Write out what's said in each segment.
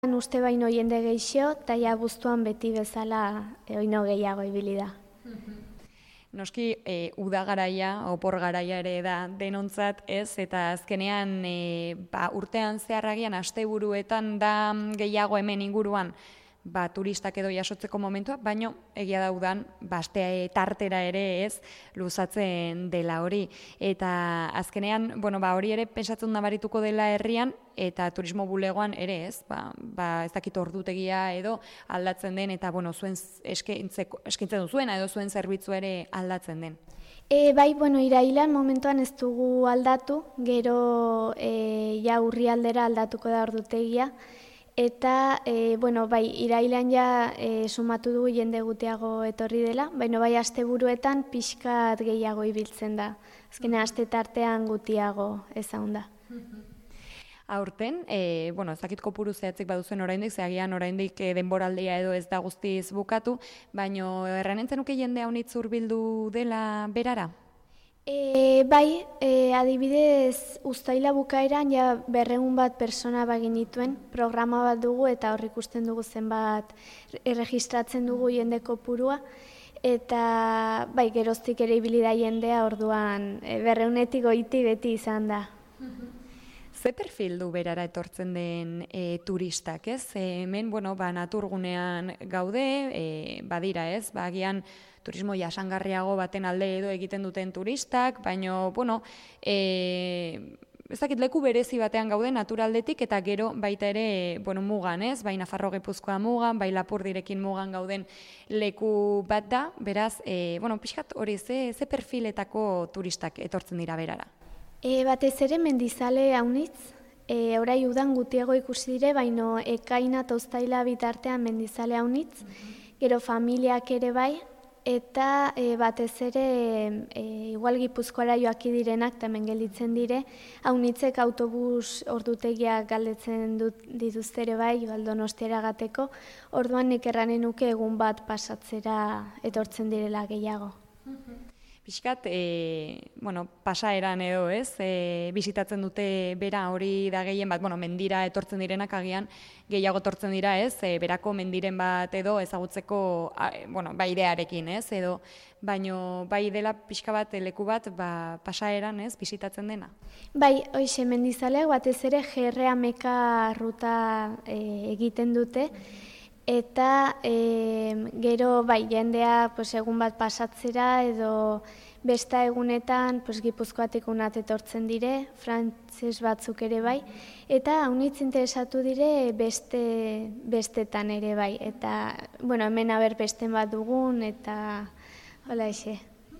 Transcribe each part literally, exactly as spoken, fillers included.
Uste baino jende geixo, eta ja buztuan beti bezala e, oino gehiago ibili da. Noski, e, uda garaia, opor garaia ere da denontzat, ez? Eta azkenean e, ba, urtean zeharragian asteburuetan da gehiago hemen inguruan ba, turistak edo jasotzeko momentua, baino egia da udan ba, aste tartera ere ez luzatzen dela hori. Eta azkenean, bueno, ba, hori ere pentsatzen nabarituko dela herrian, eta turismo bulegoan ere ez, ba, ba, ez dakit ordutegia edo aldatzen den, eta bueno, zuen eskaintzen duzuena edo zuen zerbitzu ere aldatzen den. E, bai, bueno, irailan momentuan ez dugu aldatu, gero e, ja urri aldera aldatuko da ordutegia, eta, e, bueno, bai, irailan ja e, sumatu dugu jende gutiago etorri dela, baina bai asteburuetan pixkat gehiago ibiltzen da. Azkenean aste tartean gutiago ezagun da. Aurten, e, bueno, ezakit kopuru zehatzik baduzuen oraindik, zeagian oraindik e, denboraldia edo ez da guztiz bukatu, baino erranen zenuke jende haunitz hurbildu dela berara? E, bai, e, adibidez, uztaila bukaeran ja berreun bat persona bagin dituen programa bat dugu eta hor ikusten dugu zenbat erregistratzen dugu jende kopurua. Eta bai, geroztik ere ibili da jendea, orduan e, berreunetik goiti beti izan da. Ze perfil du berara etortzen den e, turistak, ez? E, hemen, bueno, ba, naturgunean gaude, e, badira, ez? Ba, agian turismo jasangarriago baten alde edo egiten duten turistak, baino, bueno, e, ez dakit leku berezi batean gaude naturaldetik eta gero baita ere, bueno, mugan, ez? Bai Nafarro Gipuzkoa mugan, bai Lapurdirekin mugan gauden leku bat da, beraz, e, bueno, pixkat hori ze, ze perfiletako turistak etortzen dira berara? E, batez ere mendizale haunitz, e, orai udan gutiago ikusi dire, baino ekaina eta uztaila bitartean mendizale haunitz, gero familiak ere bai, eta e, batez ere e, igual Gipuzkoara joaki direnak eta hemen gelditzen dire, haunitzek autobus ordutegiak galdetzen dut dituzte ere bai, igual Donostiara gateko, orduan nik erranen nuke egun bat pasatzera etortzen direla gehiago. Piskat, e, bueno, pasaeran edo, ez, e, bisitatzen dute bera hori da gehien bat, bueno, mendira etortzen direnak agian gehiago etortzen dira, ez, e, berako mendiren bat edo ezagutzeko, a, bueno, bai idearekin, ez, edo, baino bai dela pixka bat, leku bat, ba, pasaeran, ez, bisitatzen dena. Bai, hoxe, mendizaleak batez ere G R Ameka ruta e, egiten dute, eta e, gero bai jendea pues, egun bat pasatzera edo besta egunetan pues, Gipuzkoatik unat etortzen dire, frantses batzuk ere bai, eta haunitz interesatu dire beste, bestetan ere bai, eta bueno, hemen aber besten bat dugun, eta hola exe.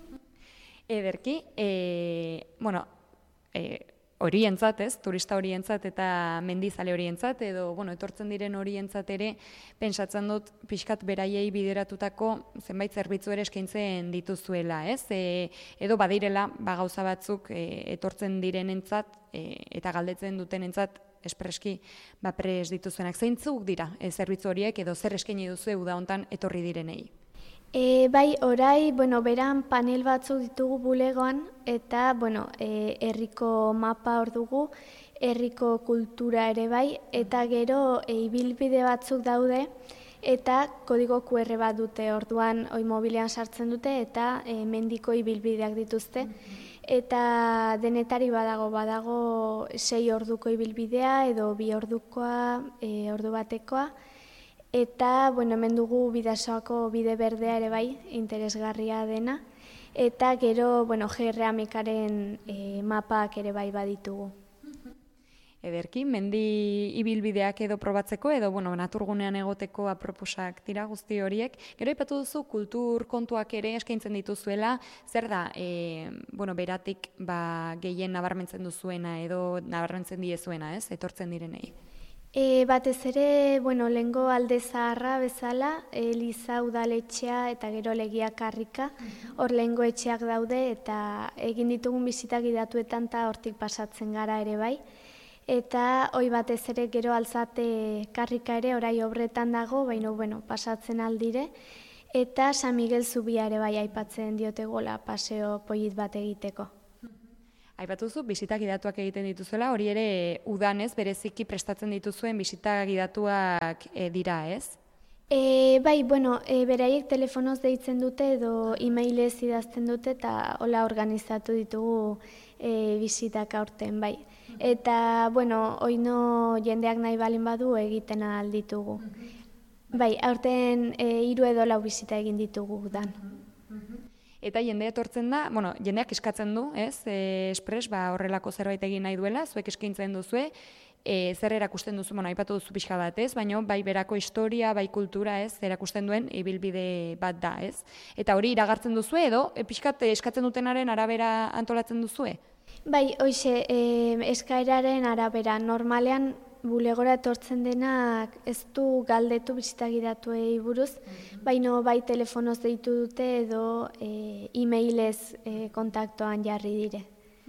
Ederki, e, bueno, e, horientzat, ez, turista horientzat eta mendizale horientzat, edo, bueno, etortzen diren horientzat ere, pentsatzen dut pixkat beraiei bideratutako zenbait zerbitzu ere eskaintzen dituzuela, ez? E, edo badirela, ba gauza batzuk e, etortzen direnentzat e, eta galdetzen dutenentzat espreski ba pres dituzuenak. Zeintzuk dira e, zerbitzu horiek edo zer eskaini duzu uda hontan etorri direnei? E, bai, orai, bueno, beran panel batzuk ditugu bulegoan, eta, bueno, e, herriko mapa hor dugu, herriko kultura ere bai, eta gero e, ibilbide batzuk daude, eta kodigo Q R bat dute, orduan oi mobilean sartzen dute, eta e, mendiko ibilbideak dituzte. Eta denetari badago, badago sei orduko ibilbidea, edo bi ordukoa, e, ordu batekoa, eta, bueno, hemen dugu Bidasoako bide berdea ere bai, interesgarria dena, eta gero, bueno, G R Amekaren e, mapak ere bai baditugu. Ederki, mendi ibilbideak edo probatzeko edo, bueno, naturgunean egoteko aproposak dira guzti horiek. Gero aipatu duzu kultur kontuak ere eskaintzen dituzuela, zer da, e, bueno, beratik ba, gehien nabarmentzen duzuena edo nabarmentzen diezuena, ez, etortzen direnei? E, batez ere, bueno, lehengo alde zaharra bezala, Eliza udaletxea eta gero Legia Karrika, hor lehengo etxeak daude eta egin ditugun bizitak idatuetan eta hortik pasatzen gara ere bai. Eta hoi batez ere gero Alzate Karrika ere orai obretan dago, baina bueno, pasatzen aldire. Eta San Miguel Zubia ere bai aipatzen diote gola paseo polit bat egiteko. Aipatu duzu, bisita gidatuak egiten dituzuela, hori ere udanez bereziki prestatzen dituzuen bisita gidatuak e, dira, ez? E, bai, bueno, e, beraiek telefonoz deitzen dute edo e-mailez idazten dute eta hola organizatu ditugu e, bisitak aurten, bai. Eta, bueno, oino jendeak nahi balin badu egiten ahal ditugu. Bai, aurten e, hiru edo lau bisita egin ditugu udan. Eta jendea etortzen da, bueno, jendeak eskatzen du, ez? E, Espres, ba, horrelako zerbait egin nahi duela, zuek eskaintzen duzue, e, zer erakusten duzu, bueno, aipatu duzu pixka bat, ez? Baina bai berako historia, bai kultura, ez? Erakusten duen ibilbide bat da, ez? Eta hori iragartzen duzue edo, e, pixkat eskatzen dutenaren arabera antolatzen duzue? Bai, hoxe, e, eskaeraren arabera, normalean bulegora etortzen denak ez du galdetu bisita gidatuei buruz, baina bai telefonoz deitu dute edo e, e-mailez e, kontaktoan jarri dire.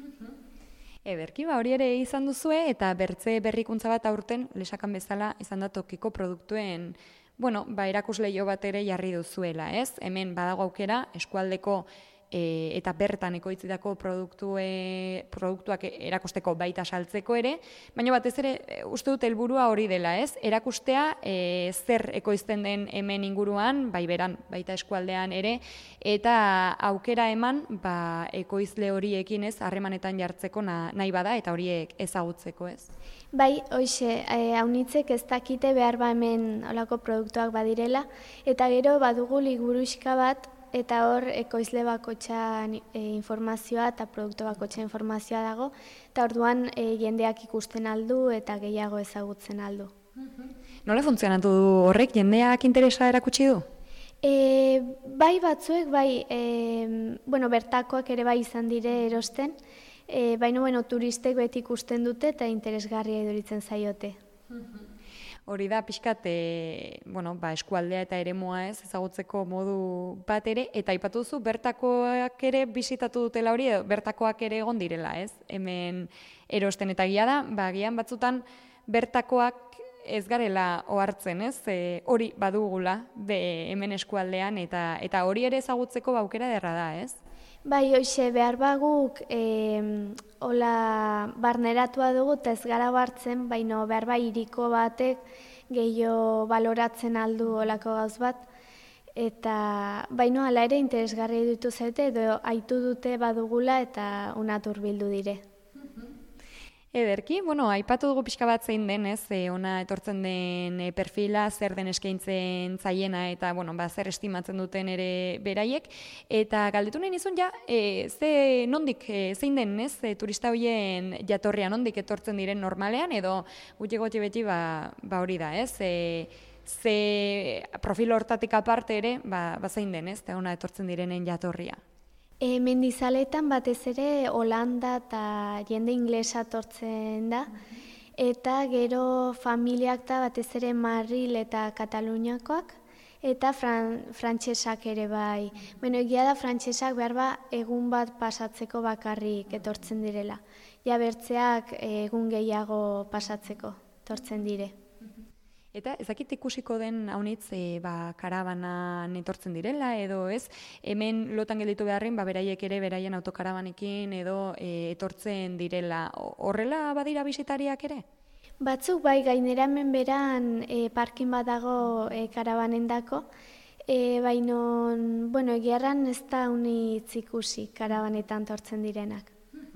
Ederki, ba, hori ere izan duzue, eta bertze berrikuntza bat aurten, lesakan bezala, izan da tokiko produktuen, bueno, ba, erakusleio bat ere jarri duzuela, ez? Hemen badago aukera, eskualdeko e, eta bertan ekoitzitako produktue, produktuak erakusteko baita saltzeko ere, baina batez ere, uste dut helburua hori dela, ez? Erakustea e, zer ekoizten den hemen inguruan, bai beran, baita eskualdean ere, eta aukera eman ba, ekoizle horiekin ez harremanetan jartzeko na, nahi bada eta horiek ezagutzeko, ez? Bai, hoxe, e, haunitzek ez dakite behar ba hemen olako produktuak badirela, eta gero badugu liburuxka bat, eta hor ekoizle bakotxan e, informazioa eta produktu bakotxan informazioa dago, eta orduan e, jendeak ikusten aldu eta gehiago ezagutzen aldu. Nola funtzionatu du horrek, jendeak interesa erakutsi du? E, bai batzuek, bai, e, bueno, bertakoak ere bai izan dire erosten, e, baina bueno, turistek beti ikusten dute eta interesgarria iduritzen zaiote. Hori da, pixkat, e, bueno, ba, eskualdea eta eremua ez, ezagutzeko modu bat ere, eta aipatu duzu, bertakoak ere bisitatu dutela hori, edo bertakoak ere egon direla, ez? Hemen erosten eta gila da, ba, gian batzutan bertakoak ez garela ohartzen, ez? E, hori badugula be, hemen eskualdean, eta eta hori ere ezagutzeko aukera derra da, ez? Bai, hoxe, behar baguk, e, hola, barneratua dugu, eta ez gara bartzen, baina behar bai iriko batek gehiago baloratzen aldu olako gauz bat, eta baina hala ere interesgarri ditu zaite, edo aitu dute badugula eta unatur bildu dire. Ederki, bueno, aipatu dugu pixka bat zein den, ez, e, ona etortzen den e, perfila, zer den eskaintzen zaiena eta, bueno, ba, zer estimatzen duten ere beraiek, eta galdetu nahi nizun, ja, e, ze nondik, e, zein den, ez, e, turista horien jatorria, nondik etortzen diren normalean, edo gutxi gotxi beti, ba, ba hori da, ez, e, ze profil hortatik aparte ere, ba, ba zein den, ez, eta ona etortzen direnen jatorria. E, mendizaletan batez ere Holanda eta jende inglesa tortzen da, eta gero familiak da batez ere Madril eta Kataluniakoak, eta fran, frantsesak ere bai. Bueno, egia da frantsesak behar ba egun bat pasatzeko bakarrik etortzen direla. Ja bertzeak egun gehiago pasatzeko etortzen dire. Eta ezakit ikusiko den haunitz e, ba, karabanan etortzen direla edo ez, hemen lotan gelditu beharren, ba, beraiek ere beraien autokarabanekin edo e, etortzen direla. Horrela badira bisitariak ere? Batzuk bai, gainera hemen beran e, parkin bat dago e, karabanendako, e, baina, bueno, egiarran ez da haunitz ikusi karabanetan tortzen direnak.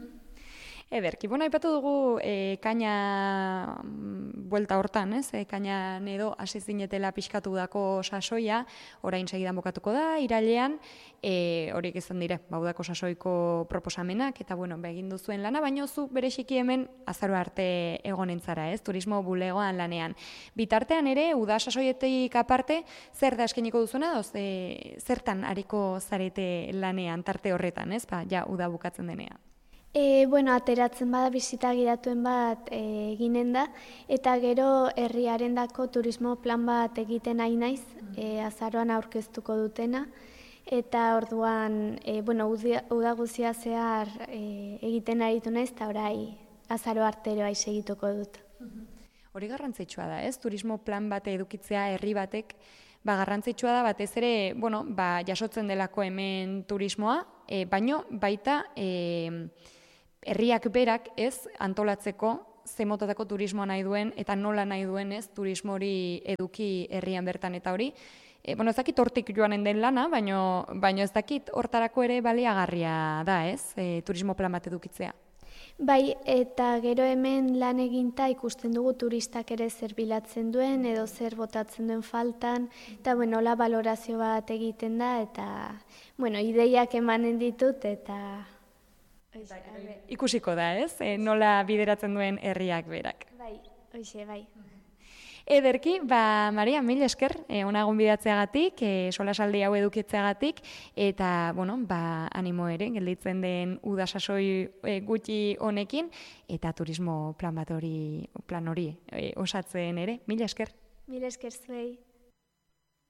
Ederki, bueno, aipatu dugu e, kaina buelta hortan, ez? E, kaina edo hasi zinetela pixkatu dako sasoia, orain segidan bukatuko da, irailean, e, horiek izan dire, baudako sasoiko proposamenak, eta bueno, begin duzuen lana, baino zu berexiki hemen azaro arte egonentzara, ez? Turismo bulegoan lanean. Bitartean ere, uda sasoietik aparte, zer da eskeniko duzuna, doz, e, zertan hariko zarete lanean, tarte horretan, ez? Ba, ja, uda bukatzen denean. E, bueno, ateratzen bada bisita gidatuen bat e, eginen da, eta gero herriarendako turismo plan bat egiten nahi naiz, e, azaroan aurkeztuko dutena, eta orduan, e, bueno, uda guzia zehar e, egiten aritu naiz, eta orai azaro arteroa segituko dut. Hori garrantzitsua da, ez? Turismo plan bat edukitzea herri batek, ba, garrantzitsua da batez ere, bueno, ba, jasotzen delako hemen turismoa, e, baino baita e, herriak berak ez antolatzeko ze motatako turismoa nahi duen eta nola nahi duen ez turismo hori eduki herrian bertan eta hori. E, bueno, ez dakit hortik joanen den lana, baino, baino ez dakit hortarako ere baliagarria da, ez? E, turismo plan bat edukitzea. Bai, eta gero hemen lan eginta ikusten dugu turistak ere zer bilatzen duen edo zer botatzen duen faltan, eta bueno, la balorazio bat egiten da, eta bueno, ideiak emanen ditut, eta... Ikusiko da, ez? E, nola bideratzen duen herriak berak. Bai, hoxe, bai. Ederki, ba, Maria, mil esker, e, ona gonbidatzeagatik, e, solasaldi hau edukitzeagatik, eta, bueno, ba, animo ere, gelditzen den uda sasoi e, gutxi honekin, eta turismo plan bat hori, plan hori e, osatzen ere, mil esker. Mil esker zuei.